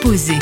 imposé.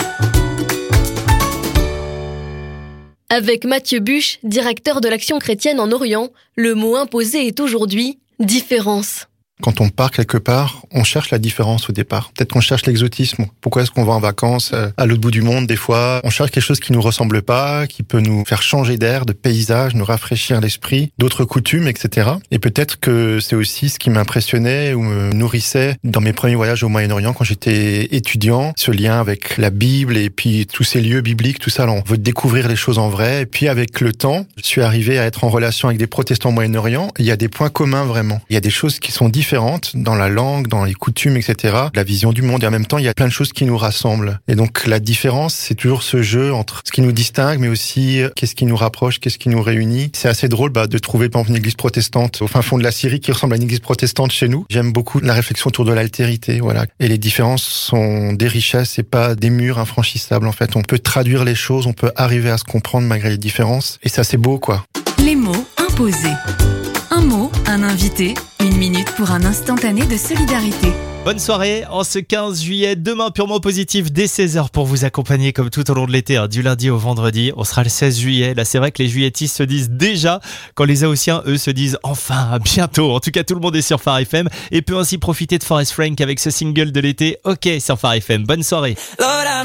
Avec Mathieu Buche, directeur de l'Action chrétienne en Orient, le mot imposé est aujourd'hui différence. Quand on part quelque part, on cherche la différence au départ. Peut-être qu'on cherche l'exotisme. Pourquoi est-ce qu'on va en vacances à l'autre bout du monde des fois? On cherche quelque chose qui nous ressemble pas, qui peut nous faire changer d'air, de paysage, nous rafraîchir l'esprit, d'autres coutumes, etc. Et peut-être que c'est aussi ce qui m'impressionnait ou me nourrissait dans mes premiers voyages au Moyen-Orient quand j'étais étudiant. Ce lien avec la Bible et puis tous ces lieux bibliques, tout ça. Alors, on veut découvrir les choses en vrai. Et puis avec le temps, je suis arrivé à être en relation avec des protestants au Moyen-Orient. Il y a des points communs vraiment. Il y a des choses qui sont différentes dans la langue, dans les coutumes, etc. La vision du monde. Et en même temps, il y a plein de choses qui nous rassemblent. Et donc, la différence, c'est toujours ce jeu entre ce qui nous distingue, mais aussi qu'est-ce qui nous rapproche, qu'est-ce qui nous réunit. C'est assez drôle de trouver, par exemple, une église protestante au fin fond de la Syrie qui ressemble à une église protestante chez nous. J'aime beaucoup la réflexion autour de l'altérité, voilà. Et les différences sont des richesses et pas des murs infranchissables, en fait. On peut traduire les choses, on peut arriver à se comprendre malgré les différences. Et ça, c'est beau, quoi. Les mots imposés. Un mot, un invité, 1 minute pour un instantané de solidarité. Bonne soirée en ce 15 juillet, demain purement positif dès 16h pour vous accompagner comme tout au long de l'été, du lundi au vendredi. On sera le 16 juillet, là c'est vrai que les juilletistes se disent déjà, quand les Haussiens eux se disent enfin, à bientôt. En tout cas tout le monde est sur Phare FM et peut ainsi profiter de Forest Frank avec ce single de l'été, OK sur Phare FM. Bonne soirée.